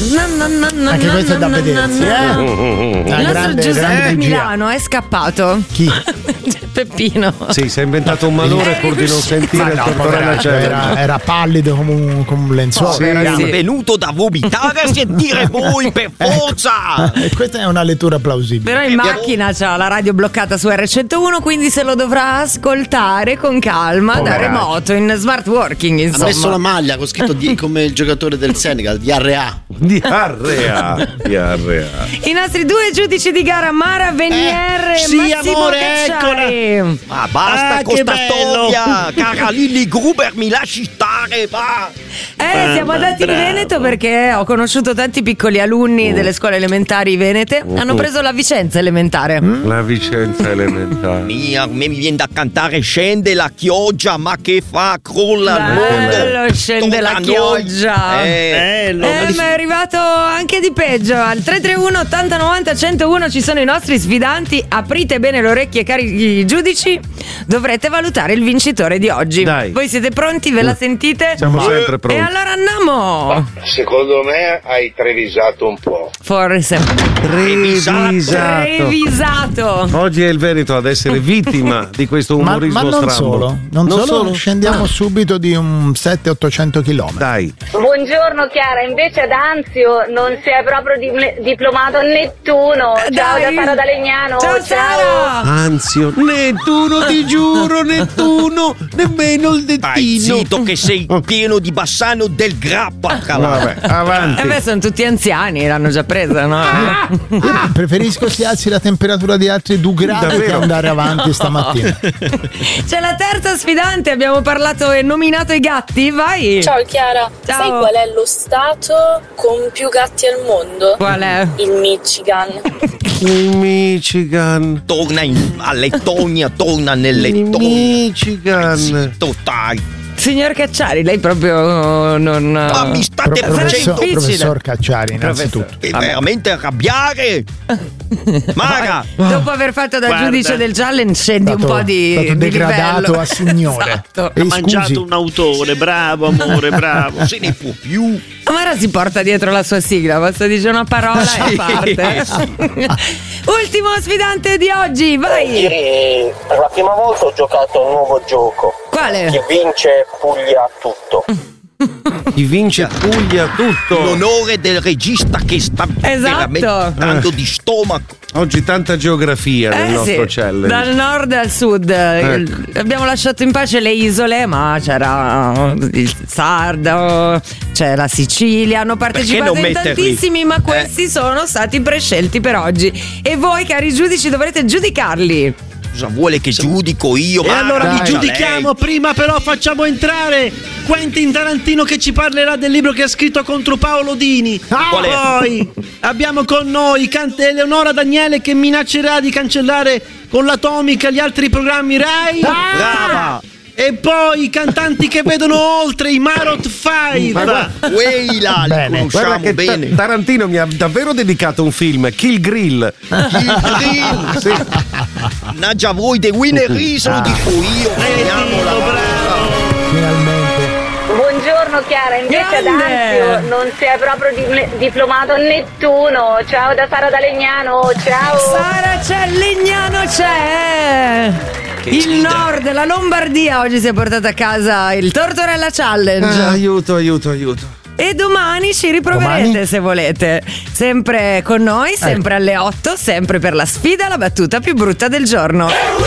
Anche questo è da vedersi, Il nostro Giuseppe Milano è scappato. Chi? Peppino. Sì, si è inventato un malore pur di non sentire il tortorella challenge. Era pallido come un lenzuolo. Sì, Era venuto da vomitare a sentire voi per forza. E questa è una lettura plausibile. Però in macchina c'ha la radio bloccata su R101, quindi se lo dovrà ascoltare con calma da remoto in smart working, insomma. Ha messo la maglia con scritto come il giocatore del Senegal, Diarrea. Diarrea. I nostri due giudici di gara, Mara Venier e sì, Massimo amore, Cacciari. Ma basta con sta storia, cara Lilli Gruber, mi lasci stare, va. Siamo andati in Veneto perché ho conosciuto tanti piccoli alunni delle scuole elementari venete. Hanno preso la Vicenza elementare. La Vicenza elementare. A me mi viene da cantare Scende la chioggia, ma che fa? Crolla il mondo. Bello, scende la chioggia. Ma è arrivato anche di peggio. Al 331 80 90 101 ci sono i nostri sfidanti. Aprite bene le orecchie, cari giudici. Dovrete valutare il vincitore di oggi. Dai. Voi siete pronti? Ve la sentite? Siamo sempre pronti. E allora andiamo. Secondo me hai trevisato un po'. Forse. Revisato. Oggi è il Veneto ad essere vittima di questo umorismo ma non strambo. Non solo. Scendiamo subito di un 700-800 km. Dai. Buongiorno Chiara, invece ad Anzio non si è proprio diplomato a Nettuno. Ciao da Sara da Legnano. Ciao Sara. Anzio. Nettuno, ti giuro, Nettuno. Nemmeno il dettino. Stai zitto che sei pieno di Bassano del Grappa. Vabbè, avanti. Sono tutti anziani, l'hanno già presa, no? Io preferisco si alzi la temperatura di altri 2 gradi che andare avanti stamattina. C'è la terza sfidante, abbiamo parlato e nominato i gatti, vai. Ciao Chiara, Ciao. sai qual è lo stato con più gatti al mondo? Qual è? Il Michigan. Il Michigan. Torna a Lettonia, torna nel Lettonia. Michigan. Zitto, dai. Signor Cacciari, lei proprio non. Ma mi state facendo Professor Cacciari, innanzitutto. veramente arrabbiare. Mara, Dopo aver fatto da giudice del challenge scendi un po' di degradato livello. a signore. Esatto. Ha mangiato un autore, bravo amore, bravo. se ne può più. Mara si porta dietro la sua sigla, basta dire una parola e parte. Ultimo sfidante di oggi, vai. Ieri per la prima volta ho giocato a un nuovo gioco. Quale? Chi vince puglia tutto. Chi vince puglia tutto. L'onore del regista che sta veramente dando di stomaco. Oggi tanta geografia nel nostro challenge. Dal nord al sud. Abbiamo lasciato in pace le isole, ma c'era il Sardo, c'è la Sicilia, hanno partecipato in tantissimi, ma questi sono stati prescelti per oggi. E voi, cari giudici, dovrete giudicarli. Cosa vuole che giudico io? E allora li giudichiamo, lei. prima però facciamo entrare Quentin Tarantino che ci parlerà del libro che ha scritto contro Paolo Dini. Qual è? Poi abbiamo con noi Eleonora Daniele che minaccerà di cancellare con l'Atomica gli altri programmi Rai. Brava! E poi i cantanti che vedono oltre, i Marot 5. Weila, li conosciamo che bene. Tarantino mi ha davvero dedicato un film, Kill Grill. Sì. Naggia voi The Winner Is, lo dico io. Finalmente. Buongiorno Chiara, invece ad Anzio non si è proprio diplomato a Nettuno. Ciao da Sara da Legnano. Ciao. Sara c'è, Legnano c'è. Il nord, la Lombardia oggi si è portata a casa il Tortorella Challenge. Aiuto. E domani ci riproverete se volete. Sempre con noi, sempre alle 8, sempre per la sfida, la battuta più brutta del giorno.